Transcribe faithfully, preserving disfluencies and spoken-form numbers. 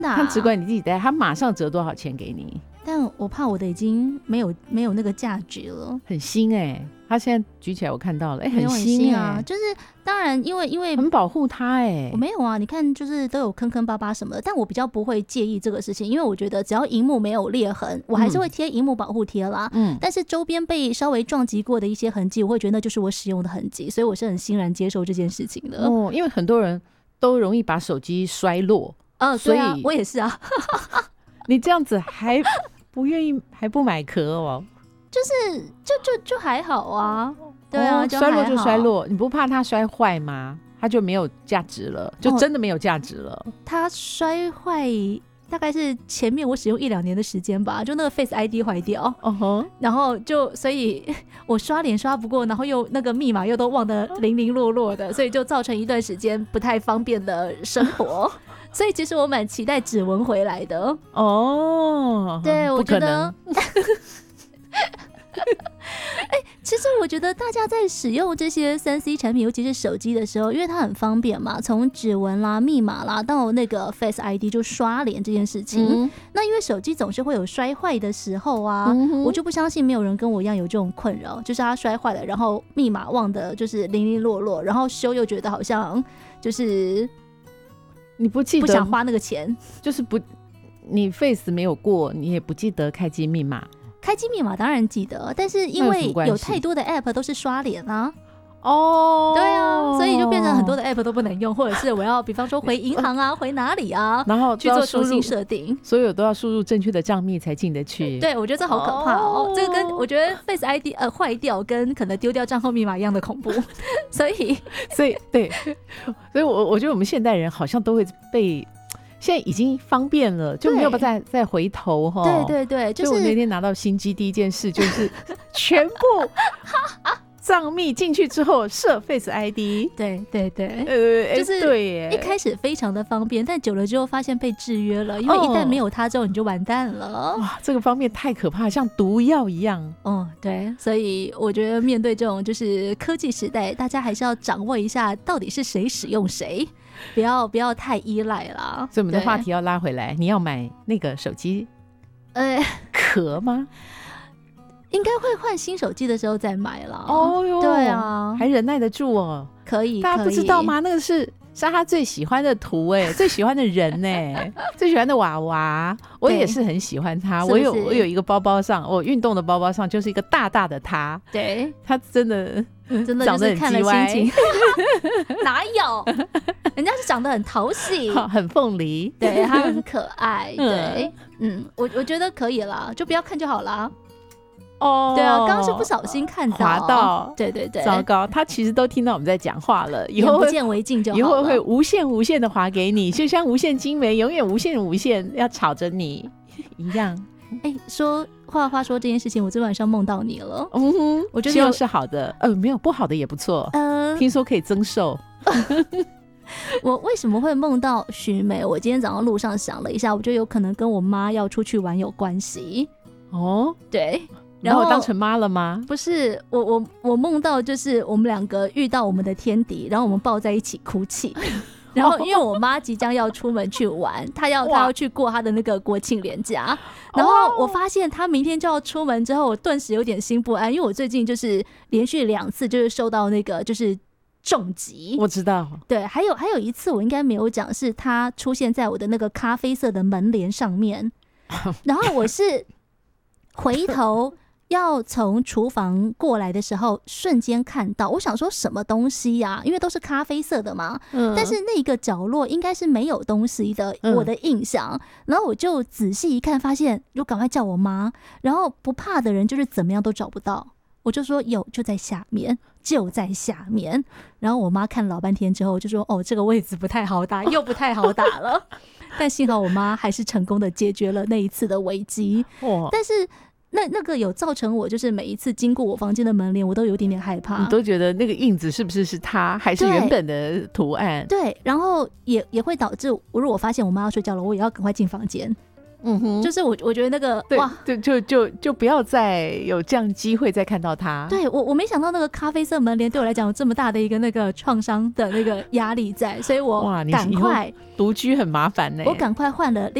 的、啊， 他只管你自己带，他马上折多少钱给你。 但我怕我的已经没有没有那个价值了。 很新哎、欸，他现在举起来我看到了，哎、 欸， 很新啊， 就是当然因为因为很保护他哎、欸， 我没有啊，你看就是都有坑坑巴巴什么的，但我比较不会介意这个事情，因为我觉得只要萤幕没有裂痕，我还是会贴萤幕保护贴啦。嗯，但是周边被稍微撞击过的一些痕迹，我会觉得那就是我使用的痕迹，所以我是很欣然接受这件事情的。 哦，因为很多人都容易把手机摔落， 嗯、呃， 所以、 啊、我也是啊。 你这样子还不愿意还不买壳哦？ 就是就就就还好啊，对啊， 哦、 就摔落就摔落，你不怕它摔坏吗？它就没有价值了，就真的没有价值了。 哦、它摔坏大概是前面我使用一两年的时间吧，就那个 Face I D 坏掉，哦、uh-huh. 然后就所以我刷脸刷不过，然后又那个密码又都忘得零零落落的，所以就造成一段时间不太方便的生活。所以其实我蛮期待指纹回来的哦。对，我觉得哎、欸，其实我觉得大家在使用这些 三 C 产品，尤其是手机的时候，因为它很方便嘛，从指纹啦、密码啦到那个 Face I D 就刷脸这件事情、嗯、那因为手机总是会有摔坏的时候啊、嗯、我就不相信没有人跟我一样有这种困扰，就是它摔坏了，然后密码忘的就是零零落落，然后修又觉得好像就是你不记得， 不想花那个钱， 就是不，你 Face 没有过，你也不记得开机密码。 开机密码当然记得，但是因为有太多的 App 都是刷脸啊。哦，对啊，所以就变成很多的 App 都不能用，或者是我要比方说回银行啊，回哪里啊， 然后去做重新设定， 所有都要输入正确的账密才进得去。 对，我觉得这好可怕哦。哦这个跟我觉得 Face I D 呃坏掉跟可能丢掉账号密码一样的恐怖，所以所以对，所以我我觉得我们现代人好像都会被。现在已经方便了，就没有再再回头哈。 对对对，就是我那天拿到新机第一件事就是全部账密进去之后设 Face I D。 对对对， 呃， 就是对耶， 一开始非常的方便，但久了之后发现被制约了，因为一旦没有它之后你就完蛋了。 哇，这个方面太可怕，像毒药一样。 哦，对，所以我觉得面对这种就是科技时代，大家还是要掌握一下到底是谁使用谁。不要不要太依赖啦， 所以我们的话题要拉回来，你要买那个手机呃壳吗？ 应该会换新手机的时候再买啦。 哦哟， 对啊， 还忍耐得住哦。 可以， 大家不知道吗？那个是是他最喜欢的图哎、欸，最喜欢的人哎、欸，最喜欢的娃娃，我也是很喜欢他。我有我有一个包包上，我运动的包包上就是一个大大的他， 对， 他真的。 真的就是看了心情哪有人家是长得很讨喜很凤梨， 对，他很可爱，对，嗯，我我觉得可以啦，就不要看就好啦。哦，对啊，刚刚是不小心看到滑到， 对对对， 糟糕，他其实都听到我们在讲话了，以后眼不见为净就好了， 以后会无限无限的滑给你，就像无限精美永远无限无限要吵着你一样。 哎、欸，说话话说这件事情，我昨天晚上梦到你了。 嗯哼，我觉得希望是好的，呃，没有不好的也不错。嗯、呃，听说可以增寿。 我为什么会梦到许美？我今天早上路上想了一下，我觉得有可能跟我妈要出去玩有关系。哦，对， 然后我当成妈了吗？ 不是，我我我梦到就是我们两个遇到我们的天敌，然后我们抱在一起哭泣。然后因为我妈即将要出门去玩，她要她要去过她的那个国庆连假，然后我发现她明天就要出门之后，我顿时有点心不安，因为我最近就是连续两次就是受到那个就是重击， 我知道， 对，还有还有一次我应该没有讲，是她出现在我的那个咖啡色的门帘上面，然后我是回头。要从厨房过来的时候，瞬间看到，我想说什么东西呀、啊？因为都是咖啡色的嘛，嗯、但是那个角落应该是没有东西的，嗯、我的印象。然后我就仔细一看，发现就赶快叫我妈。然后不怕的人就是怎么样都找不到，我就说有，就在下面，就在下面。然后我妈看了老半天之后，就说哦，这个位置不太好打，又不太好打了。但幸好我妈还是成功的解决了那一次的危机。但是。那那个有造成我就是每一次经过我房间的门帘，我都有点点害怕。 你都觉得那个印子是不是是它，还是原本的图案？ 对，对，然后也也会导致，如果我发现我妈要睡觉了，我也要赶快进房间。 嗯哼， 就是我我觉得那个对哇， 就就就就不要再有这样机会再看到他。 对我我没想到那个咖啡色门帘对我来讲有这么大的一个那个创伤的那个压力在，所以我赶快独居很麻烦呢、欸， 我赶快换了